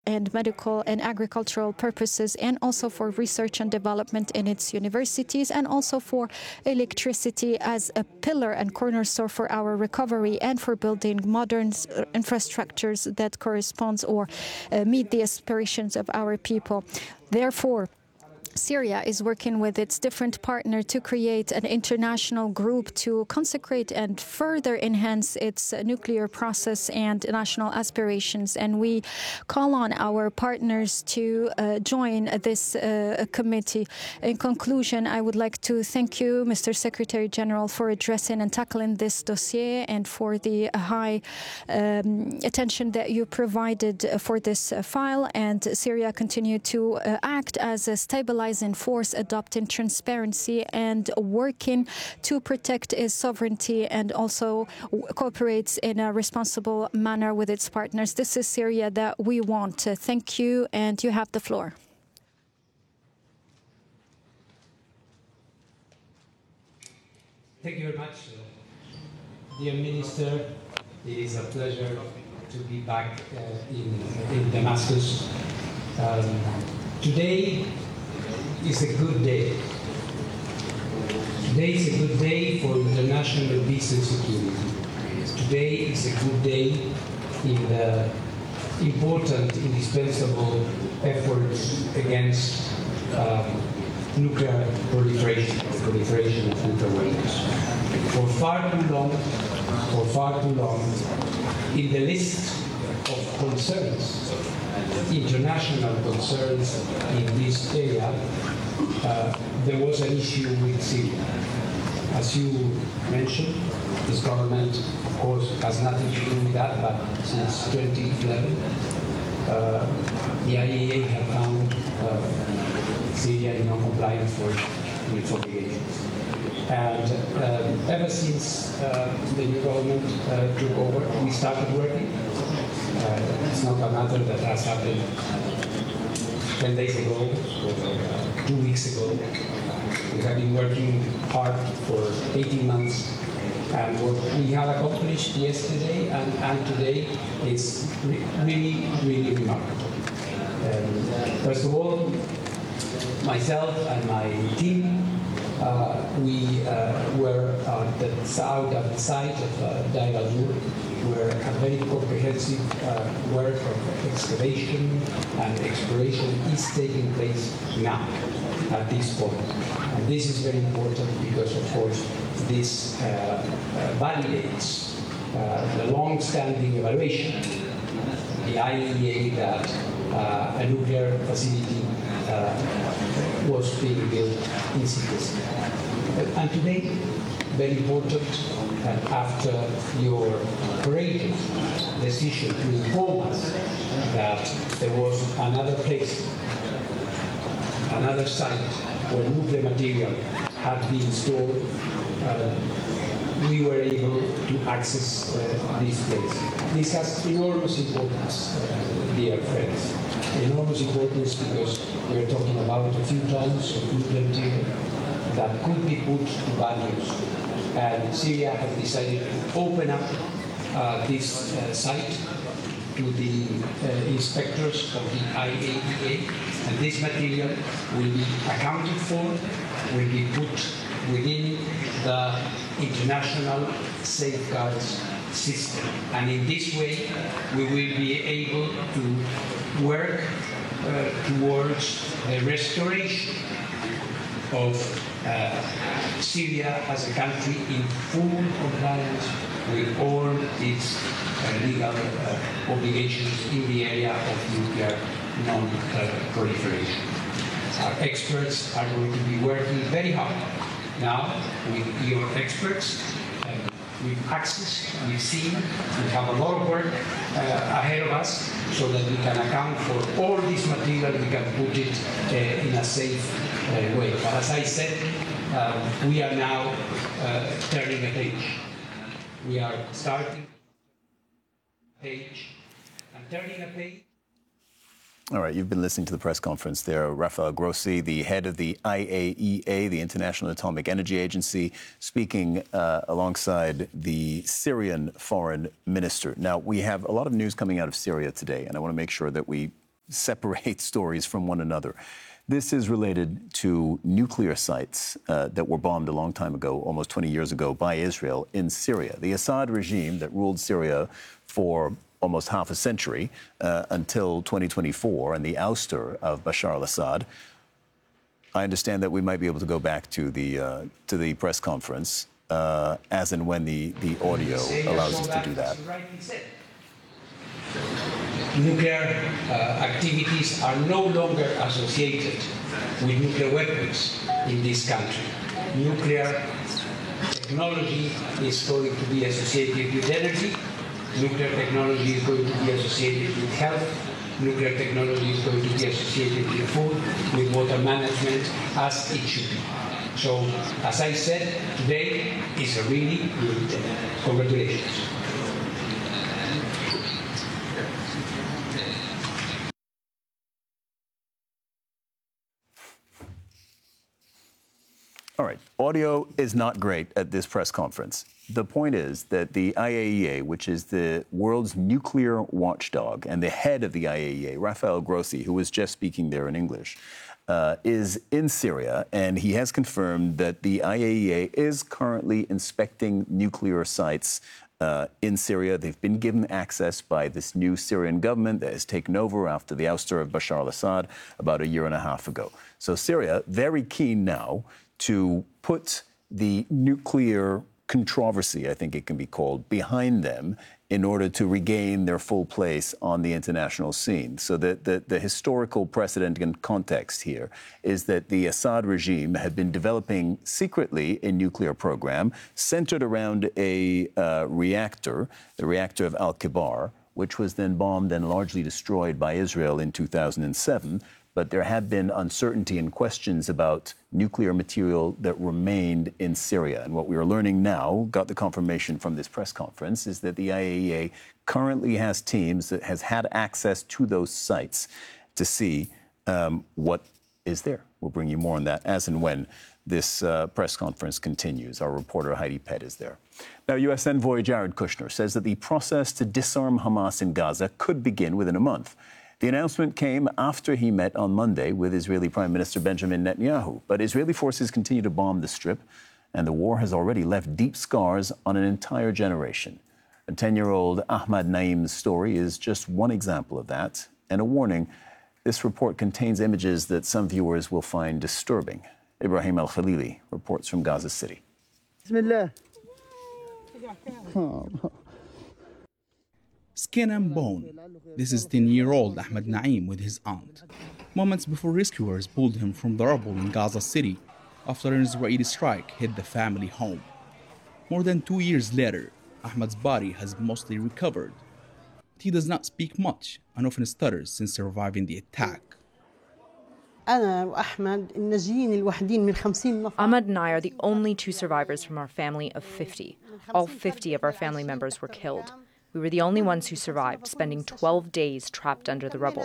and medical and agricultural purposes, and also for research and development in its universities, and also for electricity as a pillar and cornerstone for our recovery and for building modern infrastructures that corresponds or meet the aspirations of our people. Therefore, Syria is working with its different partners to create an international group to consecrate and further enhance its nuclear process and national aspirations. And we call on our partners to join this committee. In conclusion, I would like to thank you, Mr. Secretary General, for addressing and tackling this dossier and for the high attention that you provided for this file. And Syria continue to act as a stabilizing force, adopting transparency and working to protect its sovereignty, and also cooperates in a responsible manner with its partners. This is Syria that we want. Thank you, and you have the floor. Thank you very much, dear Minister. It is a pleasure to be back in Damascus. Today is a good day. Today is a good day for international peace and security. Today is a good day in the important, indispensable efforts against nuclear proliferation of nuclear weapons. For far too long, in the list of concerns, international concerns in this area, there was an issue with Syria. As you mentioned, this government, of course, has nothing to do with that, but since 2011, the IAEA have found Syria in non-compliance for its obligations. And ever since the new government took over, we started working. It's not a matter that has happened 10 days ago or 2 weeks ago. We have been working hard for 18 months, and what we have accomplished yesterday and today is really, really remarkable. First of all, myself and my team, we were at the site of Deir al-Nur, where a very comprehensive work of excavation and exploration is taking place now, at this point. And this is very important because, of course, this validates the long-standing evaluation of the IAEA that a nuclear facility was being built in secrecy. And today, very important, after your courageous decision to inform us that there was another place, another site where nuclear material had been stored, we were able to access this place. This has enormous importance, dear friends. Enormous importance because we're talking about a few tons of nuclear material that could be put to bad use. And Syria has decided to open up this site to the inspectors of the IAEA, and this material will be accounted for, will be put within the international safeguards system. And in this way, we will be able to work towards the restoration of Syria as a country in full compliance with all its legal obligations in the area of nuclear non-proliferation. Our experts are going to be working very hard now with your experts, with access, we've seen, we have a lot of work ahead of us so that we can account for all this material, we can put it in a safe way. But as I said, we are now turning a page. We are starting a page and turning a page. All right, you've been listening to the press conference there. Rafael Grossi, the head of the IAEA, the International Atomic Energy Agency, speaking alongside the Syrian foreign minister. Now, we have a lot of news coming out of Syria today, and I want to make sure that we separate stories from one another. This is related to nuclear sites that were bombed a long time ago, almost 20 years ago, by Israel in Syria. The Assad regime that ruled Syria for almost half a century until 2024 and the ouster of Bashar al-Assad. I understand that we might be able to go back to the press conference as and when the audio allows us to do that. Nuclear activities are no longer associated with nuclear weapons in this country. Nuclear technology is going to be associated with energy. Nuclear technology is going to be associated with health. Nuclear technology is going to be associated with food, with water management, as it should be. So, as I said, today is a really good day. Congratulations. All right, audio is not great at this press conference. The point is that the IAEA, which is the world's nuclear watchdog, and the head of the IAEA, Rafael Grossi, who was just speaking there in English, is in Syria, and he has confirmed that the IAEA is currently inspecting nuclear sites in Syria. They've been given access by this new Syrian government that has taken over after the ouster of Bashar al-Assad about a year and a half ago. So Syria, very keen now to put the nuclear controversy, I think it can be called, behind them in order to regain their full place on the international scene. So the historical precedent and context here is that the Assad regime had been developing secretly a nuclear program centered around a reactor, the reactor of Al-Kibar, which was then bombed and largely destroyed by Israel in 2007. But there had been uncertainty and questions about nuclear material that remained in Syria. And what we are learning now, got the confirmation from this press conference, is that the IAEA currently has teams that has had access to those sites to see what is there. We'll bring you more on that as and when this press conference continues. Our reporter Heidi Pett is there. Now, U.S. Envoy Jared Kushner says that the process to disarm Hamas in Gaza could begin within a month. The announcement came after he met on Monday with Israeli Prime Minister Benjamin Netanyahu. But Israeli forces continue to bomb the Strip, and the war has already left deep scars on an entire generation. A 10-year-old Ahmad Naim's story is just one example of that. And a warning, this report contains images that some viewers will find disturbing. Ibrahim Al-Khalili reports from Gaza City. Bismillah. Skin and bone. This is 10-year-old Ahmad Naim with his aunt. Moments before rescuers pulled him from the rubble in Gaza City after an Israeli strike hit the family home. More than 2 years later, Ahmad's body has mostly recovered. But he does not speak much and often stutters since surviving the attack. Ahmad and I are the only two survivors from our family of 50. All 50 of our family members were killed. We were the only ones who survived, spending 12 days trapped under the rubble.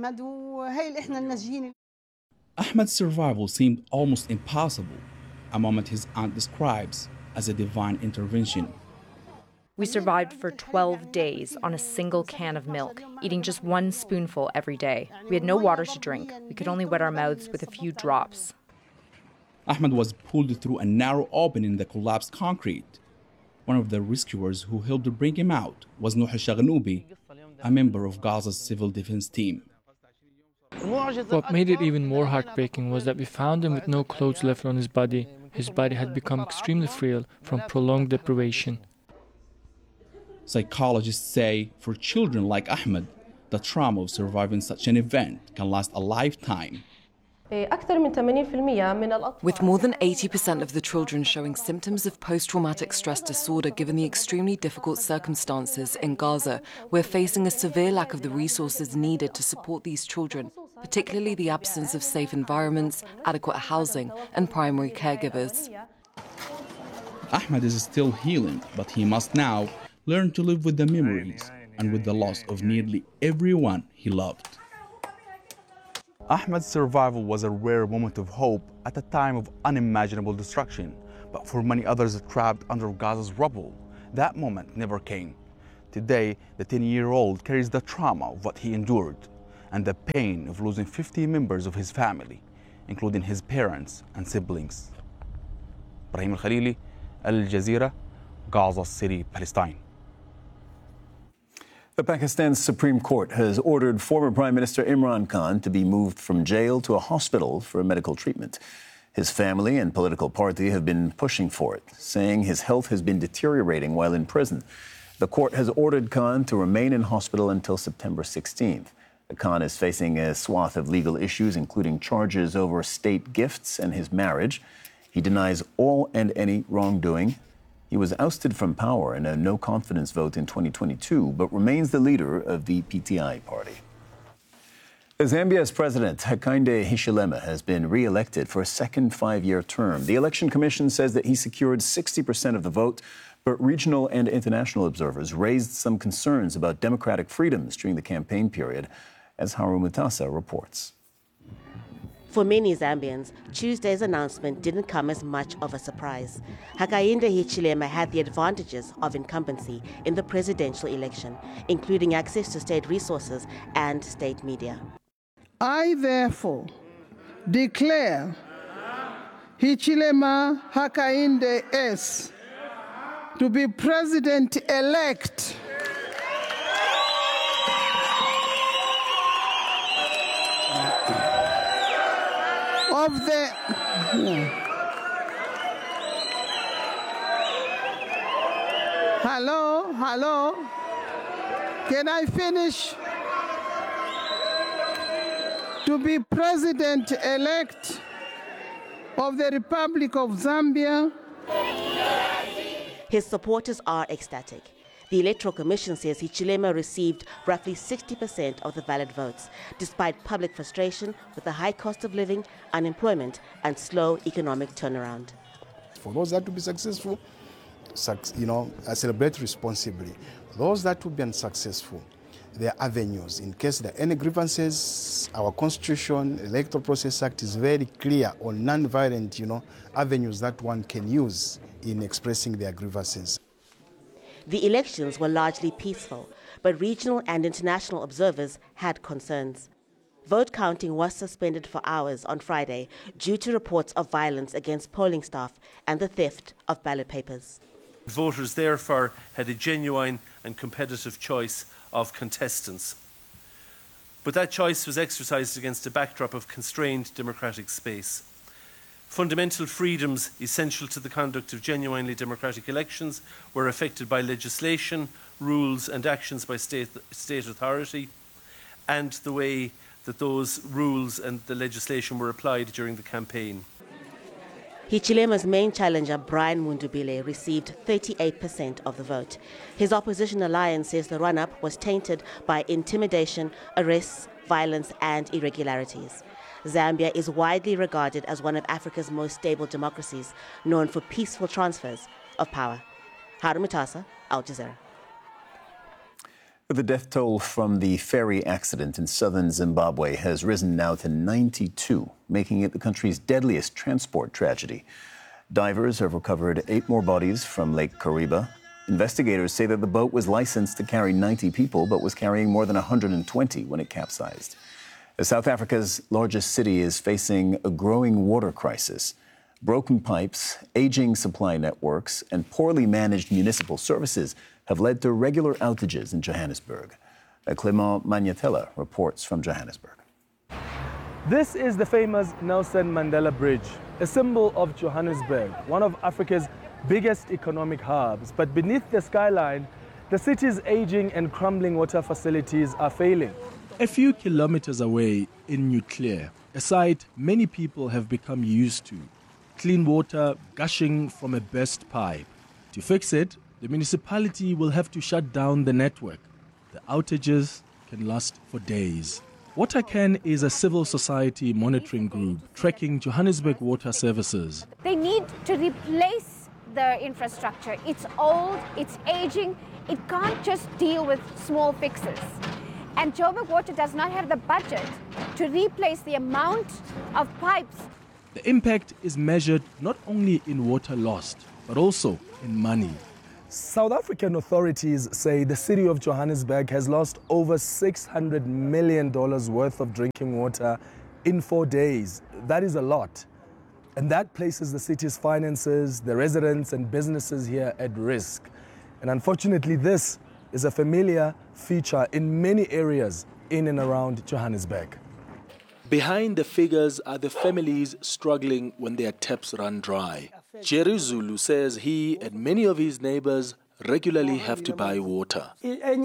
Ahmad's survival seemed almost impossible, a moment his aunt describes as a divine intervention. We survived for 12 days on a single can of milk, eating just one spoonful every day. We had no water to drink. We could only wet our mouths with a few drops. Ahmad was pulled through a narrow opening in the collapsed concrete. One of the rescuers who helped bring him out was Nuh Shaghnoubi, a member of Gaza's civil defense team. What made it even more heartbreaking was that we found him with no clothes left on his body. His body had become extremely frail from prolonged deprivation. Psychologists say for children like Ahmad, the trauma of surviving such an event can last a lifetime. With more than 80% of the children showing symptoms of post-traumatic stress disorder given the extremely difficult circumstances in Gaza, we're facing a severe lack of the resources needed to support these children, particularly the absence of safe environments, adequate housing, and primary caregivers. Ahmad is still healing, but he must now learn to live with the memories and with the loss of nearly everyone he loved. Ahmad's survival was a rare moment of hope at a time of unimaginable destruction. But for many others trapped under Gaza's rubble, that moment never came. Today, the 10-year-old carries the trauma of what he endured and the pain of losing 50 members of his family, including his parents and siblings. Ibrahim Al-Khalili, Al Jazeera, Gaza City, Palestine. The Pakistan Supreme Court has ordered former Prime Minister Imran Khan to be moved from jail to a hospital for medical treatment. His family and political party have been pushing for it, saying his health has been deteriorating while in prison. The court has ordered Khan to remain in hospital until September 16th. Khan is facing a swath of legal issues, including charges over state gifts and his marriage. He denies all and any wrongdoing. He was ousted from power in a no-confidence vote in 2022, but remains the leader of the PTI party. Zambia's president, Hakainde Hichilema, has been re-elected for a second five-year term. The Election Commission says that he secured 60% of the vote, but regional and international observers raised some concerns about democratic freedoms during the campaign period, as Haru Mutasa reports. For many Zambians, Tuesday's announcement didn't come as much of a surprise. Hakainde Hichilema had the advantages of incumbency in the presidential election, including access to state resources and state media. I therefore declare Hichilema Hakainde S. to be president-elect of the... Hello? Can I finish? To be president-elect of the Republic of Zambia. His supporters are ecstatic. The Electoral Commission says Hichilema received roughly 60% of the valid votes, despite public frustration with the high cost of living, unemployment, and slow economic turnaround. For those that will be successful, I celebrate responsibly. Those that will be unsuccessful, there are avenues. In case there are any grievances, our Constitution, Electoral Process Act is very clear on non-violent, avenues that one can use in expressing their grievances. The elections were largely peaceful, but regional and international observers had concerns. Vote counting was suspended for hours on Friday due to reports of violence against polling staff and the theft of ballot papers. Voters therefore had a genuine and competitive choice of contestants. But that choice was exercised against a backdrop of constrained democratic space. Fundamental freedoms essential to the conduct of genuinely democratic elections were affected by legislation, rules and actions by state authority, and the way that those rules and the legislation were applied during the campaign. Hichilema's main challenger, Brian Mundubile, received 38% of the vote. His opposition alliance says the run-up was tainted by intimidation, arrests, violence and irregularities. Zambia is widely regarded as one of Africa's most stable democracies, known for peaceful transfers of power. Haru Mutasa, Al Jazeera. The death toll from the ferry accident in southern Zimbabwe has risen now to 92, making it the country's deadliest transport tragedy. Divers have recovered 8 more bodies from Lake Kariba. Investigators say that the boat was licensed to carry 90 people, but was carrying more than 120 when it capsized. South Africa's largest city is facing a growing water crisis. Broken pipes, aging supply networks, and poorly managed municipal services have led to regular outages in Johannesburg. Clément Magnatella reports from Johannesburg. This is the famous Nelson Mandela Bridge, a symbol of Johannesburg, one of Africa's biggest economic hubs. But beneath the skyline, the city's aging and crumbling water facilities are failing. A few kilometers away in New Clear, a site many people have become used to. Clean water gushing from a burst pipe. To fix it, the municipality will have to shut down the network. The outages can last for days. WaterCan is a civil society monitoring group tracking Johannesburg water services. They need to replace the infrastructure. It's old, it's aging, it can't just deal with small fixes. And Joburg Water does not have the budget to replace the amount of pipes. The impact is measured not only in water lost, but also in money. South African authorities say the city of Johannesburg has lost over $600 million worth of drinking water in 4 days. That is a lot. And that places the city's finances, the residents and businesses here at risk. And unfortunately, this is a familiar feature in many areas in and around Johannesburg. Behind the figures are the families struggling when their taps run dry. Jerry Zulu says he and many of his neighbors regularly have to buy water.